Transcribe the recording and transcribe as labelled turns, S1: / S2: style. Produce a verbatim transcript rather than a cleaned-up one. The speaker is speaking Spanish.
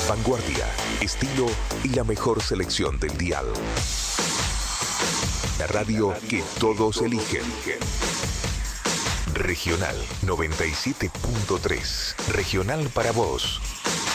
S1: Vanguardia, estilo y la mejor selección del dial. La radio que todos eligen. Regional noventa y siete punto tres. Regional para vos.